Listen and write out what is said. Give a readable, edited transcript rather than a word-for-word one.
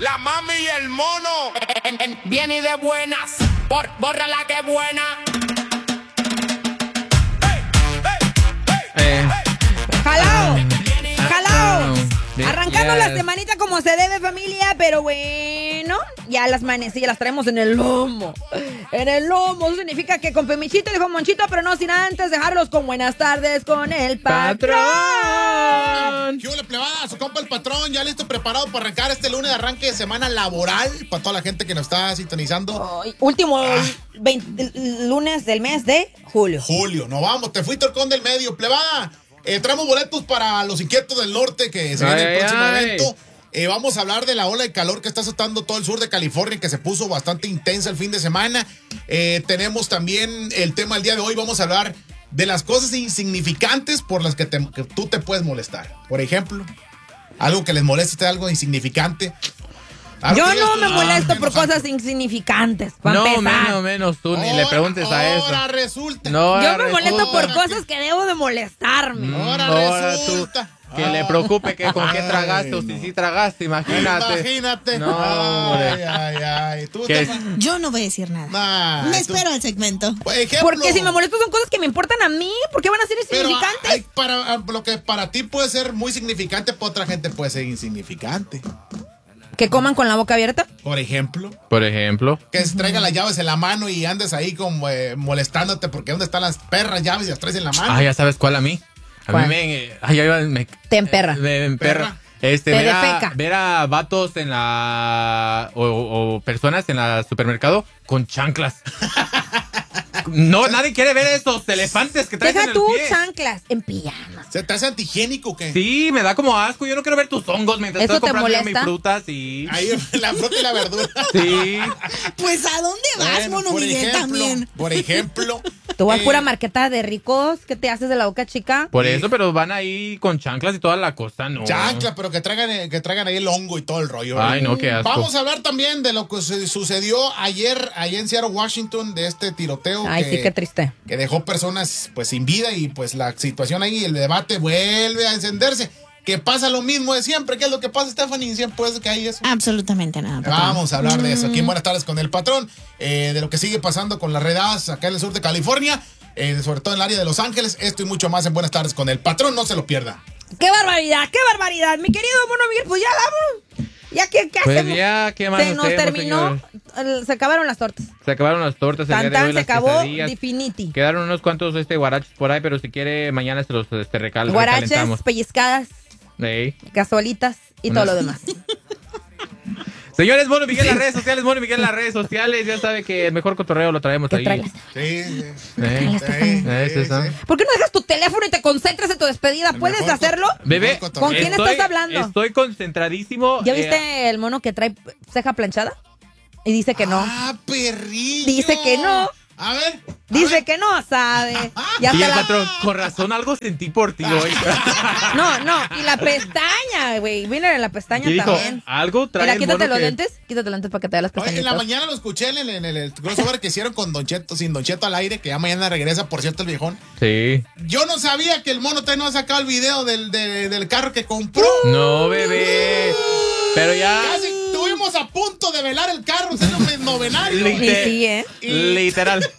la mami y el mono. Viene de buenas, borra la que buena. ¡Jalao! ¡Jalao! Bien, Arrancando yes. la semanita como se debe, familia, pero bueno, ya las manecillas las traemos en el lomo. En el lomo, eso significa que con Pemichito y con Monchito, pero no sin antes dejarlos con buenas tardes con el patrón. ¿Qué hubo, plebada? Su compa el patrón, ya listo, preparado para arrancar este lunes de arranque de semana laboral para toda la gente que nos está sintonizando. Ay, último lunes del mes de julio. Julio, no vamos, te fuiste al con del medio, plebada. Traemos boletos para los inquietos del norte que se viene el próximo evento. Vamos a hablar de la ola de calor que está azotando todo el sur de California, que se puso bastante intensa el fin de semana. Tenemos también el tema del día de hoy. Vamos a hablar de las cosas insignificantes por las que tú te puedes molestar. Por ejemplo, algo que les moleste, algo insignificante. Yo no me molesto por cosas insignificantes. No, menos tú, ni le preguntes a eso. Ahora resulta. Yo me molesto por cosas que debo de molestarme. Ahora resulta. Que le preocupe que con qué tragaste o si sí tragaste, imagínate. Imagínate. No, hombre. Ay. ¿Tú, ¿Qué? Estefan? Yo no voy a decir nada. Me espero al segmento. Por ejemplo, Porque si me molesto son cosas que me importan a mí. ¿Por qué van a ser insignificantes? Lo que para ti puede ser muy significante, para otra gente puede ser insignificante. ¿Que coman con la boca abierta? Por ejemplo. Que se traigan las llaves en la mano y andes ahí como molestándote porque ¿dónde están las perras llaves y las traes en la mano? ya sabes cuál a mí. ¿Cuál? A mí me Te emperra. Me emperra. Ver a vatos en la o personas en la supermercado con chanclas. No, nadie quiere ver esos elefantes que traes en Deja el tú pie. chanclas en pijamas. ¿Se te hace antihigiénico o qué? Sí, me da como asco. Yo no quiero ver tus hongos mientras ¿Eso estoy te comprando molesta? mi fruta, sí. Ahí la fruta y la verdura. Sí. Pues ¿a dónde vas, Bueno, Mono Miguel, también? Por ejemplo. Tú vas pura marqueta de ricos. ¿Qué te haces de la boca chica? Por eso, pero van ahí con chanclas y toda la cosa, no. Chancla, pero que traigan ahí el hongo y todo el rollo. Ay, no, qué asco. Vamos a hablar también de lo que sucedió ayer allá en Seattle, Washington, de este tiroteo. Ay, sí, qué triste. Que dejó personas pues sin vida y pues la situación ahí, el debate vuelve a encenderse. Que pasa lo mismo de siempre. ¿Qué es lo que pasa, Stephanie? Siempre puede que hay eso. Absolutamente nada, patrón. Vamos a hablar de eso aquí en Buenas Tardes con el Patrón, de lo que sigue pasando con las redadas acá en el sur de California, sobre todo en el área de Los Ángeles. Esto y mucho más en Buenas Tardes con el Patrón, no se lo pierda. ¡Qué barbaridad! ¡Qué barbaridad! Mi querido Mono Miguel, pues ya vamos. ¿Ya qué Pues hacemos? ya, ¿qué más Se nos hacemos, terminó, se acabaron las tortas. Se acabaron las tortas el día de hoy, Se las acabó quesadillas. Definiti. Quedaron unos cuantos guaraches por ahí, pero si quiere mañana se los recalentamos. Guaraches, pellizcadas, Ey. cazuelitas y todo lo demás. Señores, Mono Miguel en las redes sociales, Mono Miguel en las redes sociales. Ya sabe que el mejor cotorreo lo traemos ahí. Sí. ¿Por qué no dejas tu teléfono y te concentras en tu despedida? ¿Puedes hacerlo? Bebé, ¿Con quién estás hablando? Estoy concentradísimo. ¿Ya viste el mono que trae ceja planchada? Y dice que no. ¡Ah, perrillo! Dice que no. A ver. Dice que no sabe. Ya Y se el la... patrón, con razón algo sentí por ti hoy. No. Y la pestaña, güey. Viene en la pestaña Y dijo, también. algo trae Mira, el quítate mono los que- lentes. Quítate los lentes para que te veas las Oye, pestañitas. en la mañana lo escuché en el crossover que hicieron con Don Cheto, sin Don Cheto al aire, que ya mañana regresa, por cierto, el viejón. Sí. Yo no sabía que el mono todavía no ha sacado el video del carro que compró. No, bebé. Pero ya. Casi estuvimos a punto de velar el carro, haciendo un novenario. Y sí, ¿eh? Literal.